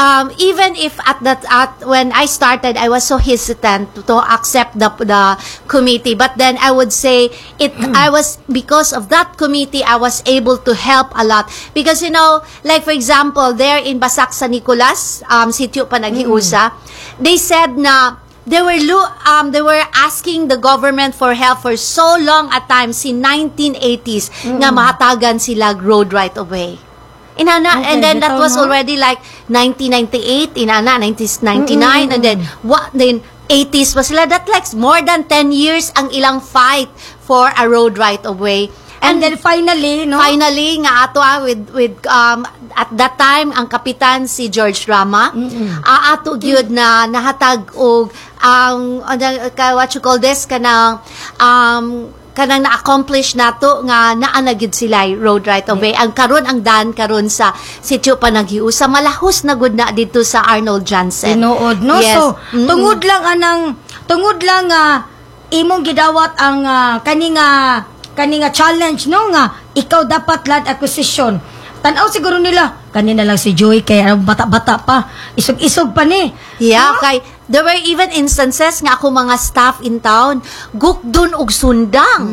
even if when I started, I was so hesitant to accept the committee, but then I would say I was, because of that committee, I was able to help a lot. Because, like for example, there in Basak San Nicolas, Sitio Panaghiusa, they said na they were asking the government for help for so long at times in 1980s nga mahatagan sila road right away. And then that was already like 1998, 1999, and then 80s was sila. That like more than 10 years ang ilang fight for a road right away. And then finally, nga ato with at that time ang kapitan si George Rama, ato gyud na nahatag og what you call this kanang na-accomplish nato nga naanagid sila road right away. Ang daan karon sa Sitio Panaghiusa, malahos na gud na dito sa Arnold Jansen. Tinuod, no? Yes. So, tungod lang imong gidawat ang kaninga challenge, no, nga ikaw dapat land acquisition. Tanaw siguro nila kanina lang si Joy kay bata-bata pa, isog-isog pa ni. Yeah, kay there were even instances nga ako mga staff in town gukdon og sundang.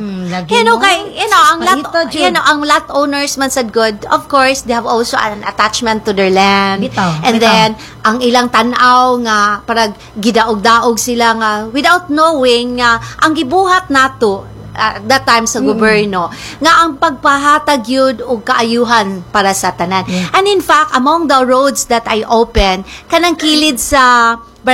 Ang lot owners man sad good, of course they have also an attachment to their land. Then ang ilang tanaw nga parag gidaog-daog sila nga without knowing nga ang gibuhat nato that time sa gobyerno nga ang pagpahatag yun og kaayuhan para sa tanan. And in fact, among the roads that I opened, kanang kilid sa